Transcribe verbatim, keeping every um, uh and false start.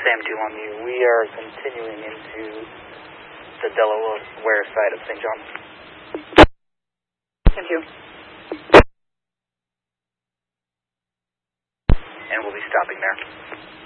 Sam two on you. We are continuing into the Delaware side of Saint John. Sam two. And we'll be stopping there.